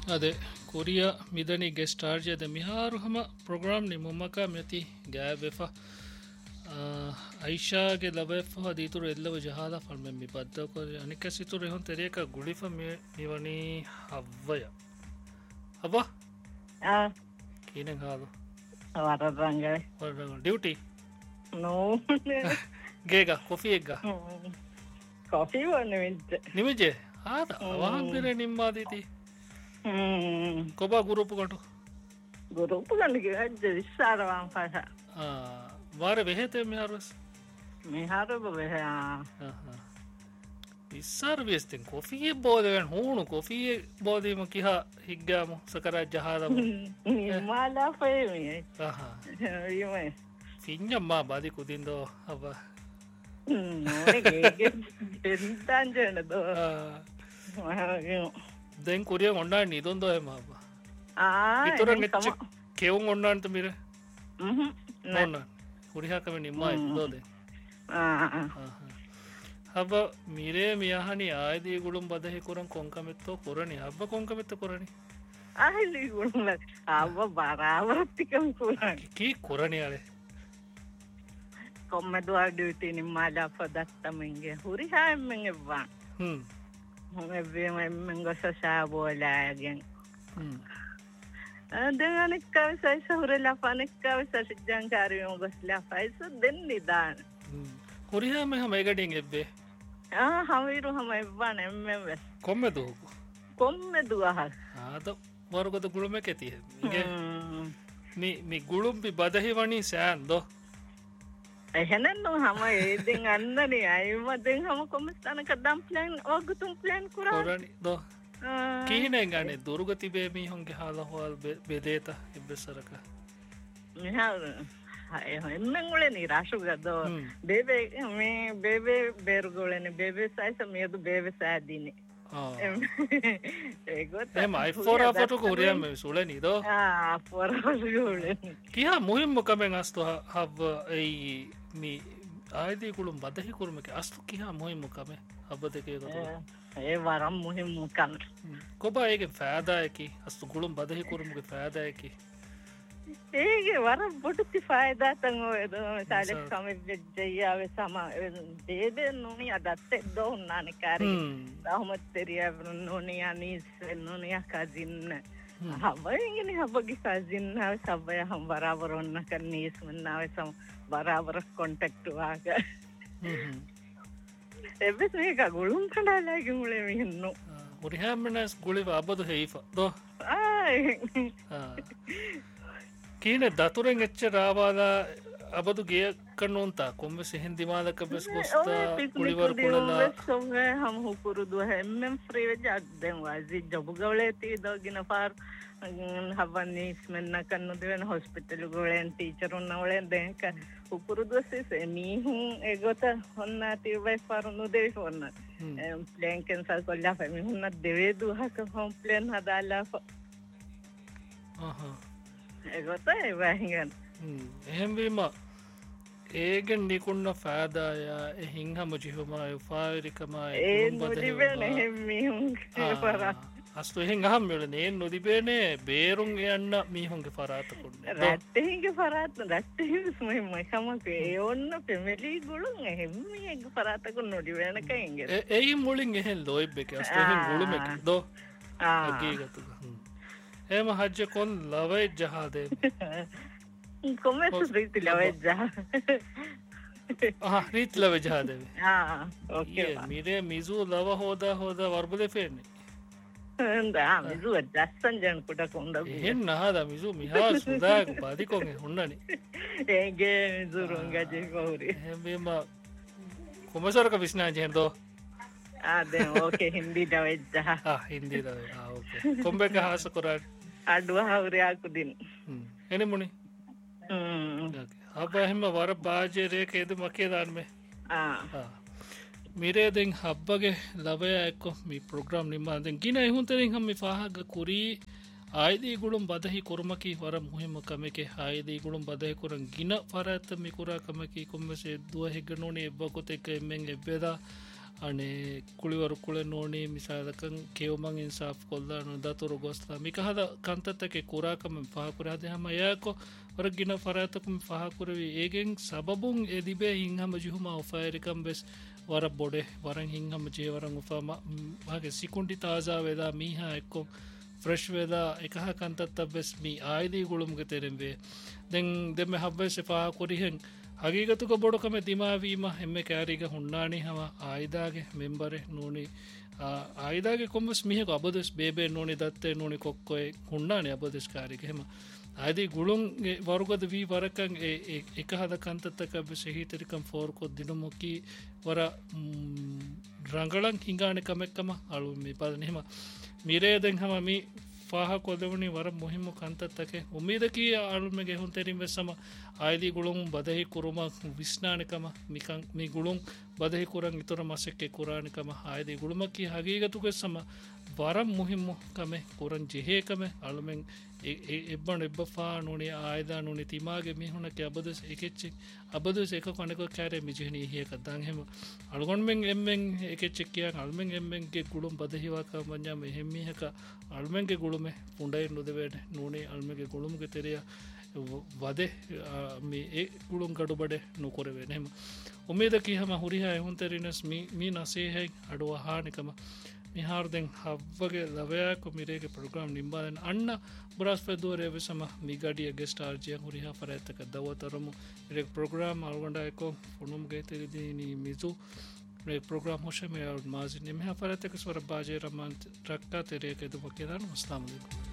ಅದೇ Korea ಮಿದನಿ guest ಆರ್ಜದ ಮಿಹಾರು ಹಮ program ನಿ ಮುಮ್ಮಕ ಮೆತಿ ಗ್ಯಾಬೆಫ ಐಷಾಗೆ ಲಬೆಫ ದೀತುರು ಎಲ್ಲವ ಜಹಾದ ಫಲ್ಮೆ ಮಿ ಬದ್ದ ಕೊರಿ ಅನಿಕ ಸಿತುರು ಹೊನ್ ತೆರೇಕ ಗುಳಿಫ ಮಿವನಿ ಹವ್ವಯ ಹವ್ವ ಕೀನೆ ಹಾಲು ವರರಂಗ duty no ಗೇಗ coffee egg coffee ನಿಮಿಜೆ ಆದ ಅವಾಂಬಿರೆ ನಿಮ್ಮಾದೀತಿ කොබ ගුරුප්පුකට ගුරුප්පුගන්නගේ විස්සාරවාන් පස වාර වෙහෙතේ මෙහරස් මෙහරබ වෙහ විස්සාර වෙස්තෙන් කොෆියේ බෝධවෙන් හුණු කොෆියේ බෝධීම කිහා හිග්ගාමු සකරා ජහාදම මාලා ෆේමිය ෆින්ජම්මා බාධි කුදින්දෝ හබ එන්තන්ජනදෝ දැන් කොරිය ඔන්ඩා නිදොන්දෝ එමාබ ඉතුරන් එච්ච කෙවුම් ඔන්නාන්ත මිර නොන්න හුරිහාකම නිම්මා ඉදෝද හබ මිරේ මියහනි ආයදී ගුළුම් බදහි කොරන් කොංකමෙත්තෝ කොරණි හබ කොංකමෙත්ත කොරණි ආහිලි ගුළුම් අව බරාවරත්තිකම් කොරණි කී කොරණි අලේ කොම්මදුවා ඩියුටි නිම්මාලා පදත්තමෙන්ගේ හුරිහාම්මෙන් එව්වා mengosasabolagin dan anikkaw sa hurila panikkaw sa sidyangkari yung gosla faisa din nidan kuriha me hama egadin ebbe hamiru hama evvan emmes komme duha ado warugada gulume keti ige mi gulumbi badahi wani san do එහෙනන්නු හම ඒදෙන් අන්නනේ අයිමදෙන් හම කොමස්ථානක දම් plan ඔගතුම් plan කරානි දෝ කීනේ ගන්නේ දුර්ගති බේමි හොන්ගේ හාලහවල් බෙදේත ඉබ්බසරක මිහාර එම්මෙන් උලේ නිරාශුගදෝ බේබේ මේ බේබේ බේරුගොලනේ බේබේ සයිස මියදු බේබේ සාදීනේ එම අයිෆෝරා photo Korea මේ සුලේ නීදෝ ෆෝරා සුලේ කියා මුහිම්ම කමෙන් අස්තු hub ඒ මේ ආයදී කුළුම් බදහි කුරුමක අස්තු කියා මුහිම්ම කමෙ හබ් දෙකේ ගොතෝ ඒ වරම් මුහිම්ම කම කොබා ඒකේ ෆාදායකි අස්තු කුළුම් බදහි කුරුමක ෆාදායකි ඒගේ වරම් බොටුති ෆායදා තන් ඔය සාලෙක් කමෙ වෙජ්ජයාවේ සම දේදේ නොනි අදත් දෝන්නානේ කාරේ රහමත් තෙරියා නොනි අනීස් නොනි කසින් හබයිගෙන හබගේ කසින් නාව සබය හම් බරාබර ඔන්න කන්නීස් මන්නාවේ සම බරාබර කොන්ටැක්ට් වාග එබ්බස් මේක ගුළුම් කඩාලාගේ මුලේ මින්නු මුරිහාමනස් ගුලිව අබදු හේෆා දෝ කීන දතුරෙන් එච්ච රාවාලා අබදු ගිය කන්නොන්තා කොම්බ සිහින් දිමාලක බස් ගොස්තා කුලිවර කුලලා සොංගේ හම් හුපුරුදු හැම්මෙන් ෆ්‍රී වෙජ් අද්දෙන් වාසි ජොබ් ගවලේ තීදෝගින පාර හවන්නීස් මෙන්න කන්නු දෙවන හොස්පිටල් ගවලෙන් ටීචර් උන්නවලෙන් දෙක හුපුරුදු සිසේ මීහුන් එගොත හොන්නා තිවයි පාරුණු දෙවි හොන්න ප්ලේන් කැන්සල් කොල්ලා ෆෙමි හුන්න දෙවේ දුහක හොම් ප්ලේන් හදාලා එගොත ඒවහිගන් එහෙම්වීම ඒගෙන් නිකුන්න ෆෑදාය එහිං හම ජිහුමා උපාරිකමා අස්තු එහෙන් අහම්මල නේ නොදිබේනේ බේරුම් යන්න මීහුන්ගේ පරාතකුන්න රැත්තහිගේ පරාත රැත්තහිම කමක ඒ ඔන්න පෙමලි ගුළුන් එහෙම්මියක පරාතකුන් නොඩිවෙනකයින්ගේ ඒ මුලින් එහෙන් ලොයිබ් එක අස්තු එහෙන් ගුළුම එක දෝ ගීගතු එම හජ්‍ය කොන් ලවයි ජහාදේ කොමස් රීති ලවයි ජහ රීති ලවයි ජහාදේ මිරේ මිසු ලව හෝදා හෝදා වර්බලේ ෆෙන්නේ මිසු දස්සන් ජන කුඩ කොන්ද එහෙන් නහදා මිසු මිහා සුදා බාදිකොන් හොන්නනේ ඒගේ මිසු රොංගජේ කවුරේ එහෙම කොමසරක විශ්නා ජෙන්දෝ දැන් ඕකේ හින්දි ලවයි ජහ හින්දි ලවයි ඕකේ කොම්බෙක හාස කරා අඩුව හවරයා කුදින් එනේ මුනි अब हम वर बाजे रे केद मके दान में मेरे दिन हब्बगे लबे एको मी प्रोग्राम निमा दिन गिना हुन तेरिंग हम फाहा कुरी आयदी गुळुम बदही कुरमकी वर मुहिम कमे के आयदी गुळुम बदही कुरं गिना फरत मी कुरा कमे की कुम्मे से दुआ हेगनोनी बकोते के मेंगे बेदा අනේ කුලිවරු කුලේ නෝනේ මිසාලකන් කෙවමන් ඉන්සාෆ් කොල්දානු දතුරු ගොස්ලා මිකහද කන්තත්තකේ කුරාකම පහකුරාද හැම යකෝ වරගින ෆරාතකම පහකුරවි ඒගෙන් සබබුන් එදිබේ හිංහම ජුහුම ඔෆයරිකම් බෙස් වර බොඩේ වරන් හිංහම ජීවරන් උපම වගේ සිකුන්ඩි තාසා වේදා මීහා එක්කො ෆ්‍රෙෂ් වේදා එකහ කන්තත්ත බෙස් මී ආයිදී ගුළුම්ග තෙරෙම්වේ දැන් දෙම හබ්බෙස් පහකුරිහෙන් ಹಗೀಗತುಗ ಬೊಡಕಮೆ ದಿಮಾವೀಮ ಎಮ್ಮೆ ಕ್ಯಾರಿಗ ಹುಣ್ಣಾಣಿ ಹವ ಆಯ್ದಾಗೆ ಮೆಂಬರೆ ನೋಣಿ ಆಯ್ದಾಗೆ ಕೊಂಬಸ್ ಮಿಹೆಗ ಅಬದಸ್ ಬೇಬೆ ನೋಣಿ ದತ್ತೆ ನೋಣಿ ಕೊಕ್ಕೊಯ್ ಹುಣ್ಣಾಣಿ ಅಬದಸ್ ಕಾರಿಗೆ ಹೆಮ ಆಯ್ದಿ ಗುಳುಂಗೆ ವರ್ಗದ ವಿ ವರಕಂ ಏಕಹದ ಕಂತತ್ತಕ ಸಹಿತರಿಕಂ ಫೋರ್ಕೊ ದಿನಮುಕಿ ವರ ರಂಗಳಂ ಹಿಂಗಾಣಿ ಕಮೆಕ್ಕಮ ಅಳು ಮಿ ಪದನಿ ಹೆಮ ಮಿರೇದೆಂ ಹಮ ಮಿ ಫಾಹ ಕೊದವಣಿ ವರ ಮುಹಿಮು ಕಂತತ್ತಕೆ ಉಮ್ಮೀದಕಿ ಆಳುಮೆಗೆ ಹುಂತೆರಿಂ ವೆಸಮ ಆಯ್ದಿ ಗುಳುಂ ಬದಹಿ ಕುರುಮ ವಿಸ್ನಾನಿಕಮ ಮಿಕಂ ಮಿ ಗುಳುಂ ಬದಹಿ ಕುರಂ ಇತರ ಮಸಕ್ಕೆ ಕುರಾನಿಕಮ ಆಯ್ದಿ ಗುಳುಮಕ್ಕಿ ಹಗೀಗತುಗೆ ಸಮ ವರ ಮುಹಿಮು ಕಮೆ ಕುರಂ ಜಿಹೇ ಕಮೆ ಆಳುಮೆಂ ಎಬ್ಬಣ ಎಬ್ಬಫಾ ನುಣಿ ಆಯ್ದ ನುಣಿ ತಿಮಾಗೆ ಮಿಹುಣಕ್ಕೆ ಅಬದಸ್ ಏಕೆಚ್ಚಿ ಅಬದಸ್ ಏಕ ಕೊನೆಕೊ ಕ್ಯಾರೆ ಮಿಜಿಹನಿ ಹಿಯ ಕದ್ದಾಂ ಹೆಮ ಅಳ್ಗೊಂಡ್ಮೆಂ ಎಮ್ಮೆಂ ಏಕೆಚ್ಚಕ್ಕಿಯ ಅಳ್ಮೆಂ ಎಮ್ಮೆಂಗೆ ಗುಳುಂ ಬದಹಿವಾಕ ಮಂಜ ಮೆಹೆಮ್ಮಿಹಕ ಅಳ್ಮೆಂಗೆ ಗುಳುಮೆ ಪುಂಡೈ ನುದವೇನೆ ನುಣಿ ಅಳ್ಮೆಗೆ ಗುಳುಮ್ಗೆ ತೆರೆಯ ವದೆ ಮಿ ಎ ಗುಳುಂ ಗಡುಬಡೆ ನುಕೊರೆವೇನೆ ಹೆಮ ಉಮೇದಕಿ ಹಮ ಹುರಿಹ ಎಹುಂತೆರಿನಸ್ ಮೀ ನಸೇ ಹೈ ಅಡುವ ಹಾನಿಕಮ මිහාර්දෙන් හව්වගේ ලවයාක මිරේගේ ප්‍රග්‍රම් නිම්බාදෙන් අන්න බරස් පෙදුවරේ වෙසම මිගඩිය ගෙස්ට ආර්ජය හුරිහා පරඇත්තක දවතරමු ඉරෙක් ප්‍රග්‍රම් අල්ගොඩායකෝ ෆොනුම් ගේතරිදිනී මිසු ප්‍රග්‍රම් හොෂ මේ මාසි නිමහ පරඇත්තක ස්වර භාජය රමන් රක්කා තෙරේක එදුම කියදන්න ස්ලාමලිකු